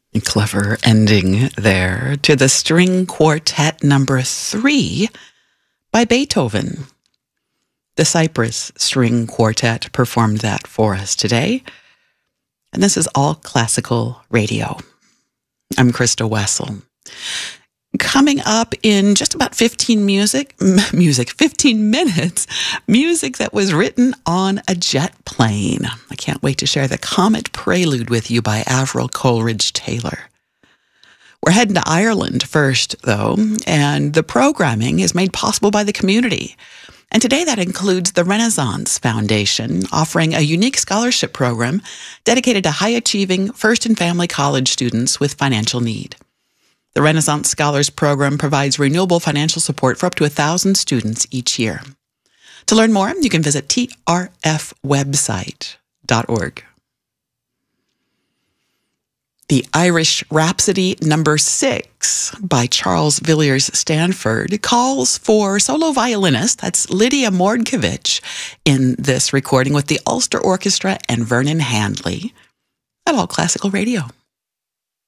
Clever ending there to the String Quartet number 3 by Beethoven. The Cypress String Quartet performed that for us today. And this is All Classical Radio. I'm Krista Wessel. Coming up in just about 15 minutes, music that was written on a jet plane. I can't wait to share the Comet Prelude with you by Avril Coleridge-Taylor. We're heading to Ireland first, though, and the programming is made possible by the community. And today that includes the Renaissance Foundation, offering a unique scholarship program dedicated to high-achieving first and family college students with financial need. The Renaissance Scholars Program provides renewable financial support for up to 1,000 students each year. To learn more, you can visit trfwebsite.org. The Irish Rhapsody number 6 by Charles Villiers Stanford calls for solo violinist, that's Lydia Mordkovich, in this recording with the Ulster Orchestra and Vernon Handley at All Classical Radio.